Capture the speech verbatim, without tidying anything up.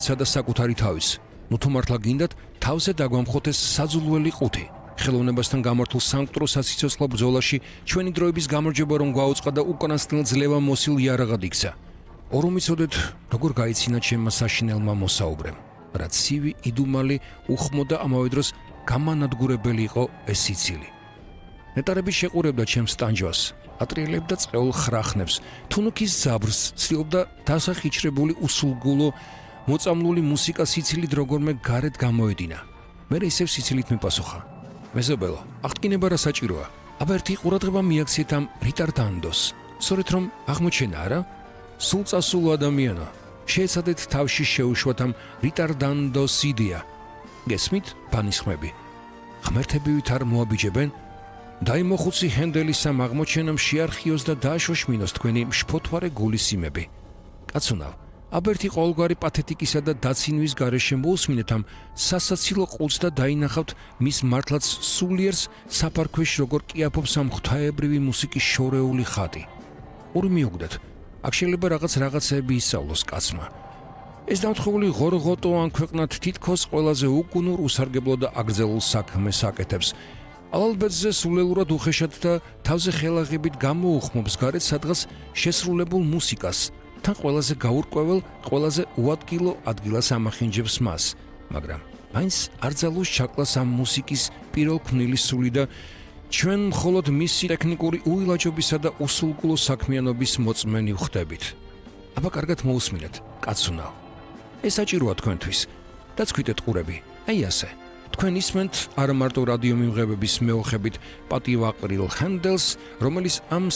და საკუთარი თავის. ნუ თუ მართლა გინდათ, თავზე დაგვამხოთ ეს საძულველი ყუთი. ხელოვნებასთან გამართულ სამკვდრო სასიცოცხლო ბრძოლაში ჩვენი დროების გამარჯვება რომ გვაუწყდა და უკანასკნელ ძლევამ მოსილ იარაღად იქცა. ორომიცოდეთ, როგორ გაიცინა ჩემმა საშინელმა მოსაუბრემ, რაც ცივი, იდუმალი, უხმო და ამავე დროს გამანადგურებელი იყო ეს სიცილი. ნეტარები შეყურებდა ჩემს ტანჯვას, ატრიელებდა წყეულ ხრახნებს, თუნუქის ძაბრს, ცდილობდა დასახიჩრებული უსულგულო, მოწამლული მუსიკა სიცილით როგორმე გარეთ გამოედინა. მერე ისევ სიცილით მიპასუხა. მეზობელო, აღტკინება რა საჭიროა? აბა ერთი ყურადღება მიაქციეთ ამ რიტარდანდოს. სწორედ რომ აღმოჩენა არა? სულ წასულ ადამიანო, შეეცადეთ თავში შეუშვათ ამ რიტარდანდოს იდეა. გესმით, ბანიშხმები? ღმერთებივით არ მოაბიჯებენ? დაიმოხუცი ჰენდელის ამ აღმოჩენამ შეარხიოს და დააშოშმინოს თქვენი მშფოთვარე გულის იმები. კაცუნავ, აბა ერთი ყოველგვარი პათეტიკისა და დაცინვის გარეშე მოусმინეთ ამ სასაცილო ყუთს და დაინახავთ მის მართლაც სულიერს საფარქვეშ როგორ კიაფობს ამ ღვთაებრივი მუსიკის შორეული ხატი. ორი მიუგდათ, აქ შეიძლება რაღაც რაღაცები ისწავლოს კაცმა. ეს დამთხოვილი ღორღოტო ან ქვეყნად თითქოს ყველაზე უგუნურ, უსარგებლო და აგრძელულ საქმეს აკეთებს. ალალბერძზე სულელურად უხეშად და თავზე ხელაღებით გამოუხმობს გარეთ სადღაც შესრულებულ მუსიკას, თან ყველაზე გაურკვეველ, ყველაზე უადგილო ადგილას ამახინჯებს მას, მაგრამ მაინც არ ძალუს ჩაკლას ამ მუსიკის პირველ ქმნილის სული და ჩვენ მხოლოდ მისი ტექნიკური უილაჯობისა და უსულგულო საქმიანობის მოწმენი ვხდებით. აბა კარგად მოусმინეთ, კაცუნავ. ეს საჭიროა თქვენთვის. დაცქვიტეთ ყურები, აი ასე. თქვენ ისმენთ არა მარტო რადიო მიმღებების მეოხებით პატივაყრილ ჰენდელს, რომელიც ამ